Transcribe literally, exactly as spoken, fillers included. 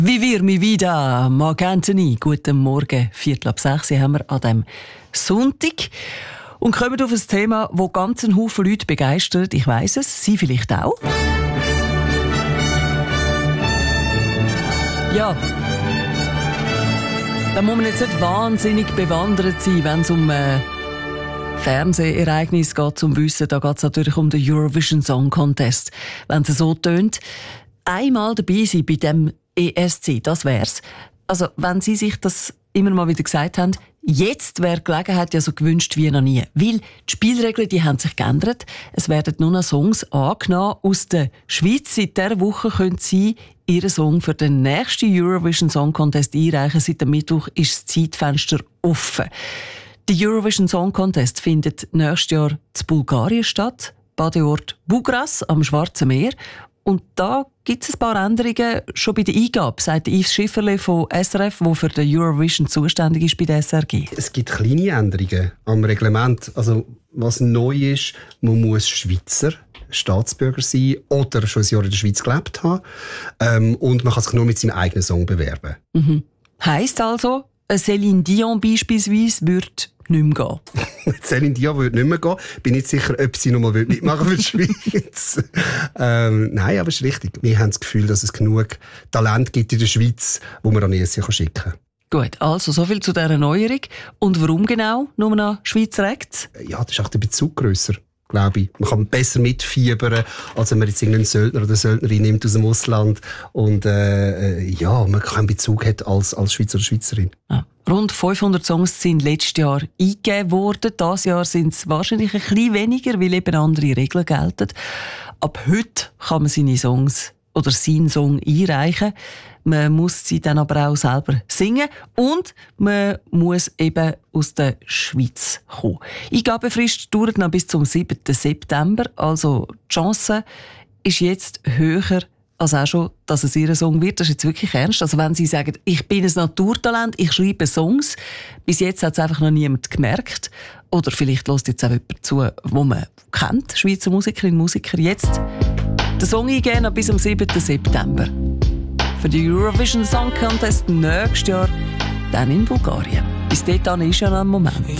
Wie wir mich wieder, Marc Anthony. Guten Morgen, Viertel ab sechs haben wir an diesem Sonntag. Und kommen auf ein Thema, das ganz einen Haufen Leute begeistert. Ich weiss es, Sie vielleicht auch. Ja, da muss man jetzt nicht wahnsinnig bewandert sein, wenn es um äh, Fernsehereignisse geht, zum Wissen. Da geht es natürlich um den Eurovision Song Contest. Wenn es so tönt, einmal dabei sein bei dem E S C, das wär's. Also, wenn Sie sich das immer mal wieder gesagt haben, jetzt wäre die Gelegenheit ja so gewünscht wie noch nie. Weil die Spielregeln, die haben sich geändert. Es werden nur noch Songs angenommen aus der Schweiz. Seit dieser Woche können Sie Ihren Song für den nächsten Eurovision Song Contest einreichen. Seit dem Mittwoch ist das Zeitfenster offen. Der Eurovision Song Contest findet nächstes Jahr in Bulgarien statt. Badeort Bugras am Schwarzen Meer. Und da gibt es ein paar Änderungen schon bei der Eingabe, sagt Yves Schifferle von S R F, der für den Eurovision zuständig ist bei der S R G. Es gibt kleine Änderungen am Reglement. Also, was neu ist, man muss Schweizer Staatsbürger sein oder schon ein Jahr in der Schweiz gelebt haben. Ähm, und man kann sich nur mit seinem eigenen Song bewerben. Mhm. Heisst also, eine Céline Dion beispielsweise würde nicht mehr gehen. Céline Dion würde nicht mehr gehen. Bin nicht sicher, ob sie noch mal mitmachen für die Schweiz. ähm, nein, aber es ist richtig. Wir haben das Gefühl, dass es genug Talent gibt in der Schweiz, wo man an E S C schicken kann. Gut, also so viel zu dieser Neuerung. Und warum genau nur noch Schweizer Acts? Ja, das ist auch der Bezug grösser, glaube ich. Man kann besser mitfiebern, als wenn man jetzt irgendeinen Söldner oder Söldnerin nimmt aus dem Ausland und äh, ja, man keinen Bezug hat als, als Schweizer oder Schweizerin. Ja. Rund fünfhundert Songs sind letztes Jahr eingegeben worden. Dieses Jahr sind es wahrscheinlich ein bisschen weniger, weil eben andere Regeln gelten. Ab heute kann man seine Songs oder seinen Song einreichen. Man muss sie dann aber auch selber singen und man muss eben aus der Schweiz kommen. Eingabefrist dauert noch bis zum siebten September, also die Chance ist jetzt höher als auch schon, dass es ihr Song wird. Das ist jetzt wirklich ernst. Also wenn Sie sagen, ich bin ein Naturtalent, ich schreibe Songs, bis jetzt hat es einfach noch niemand gemerkt. Oder vielleicht hört jetzt auch jemand zu, wo man kennt, Schweizer Musikerinnen und Musiker. Jetzt den Song eingeben bis zum siebten September. Für den Eurovision Song Contest nächstes Jahr dann in Bulgarien. Bis dahin ist ja noch ein Moment.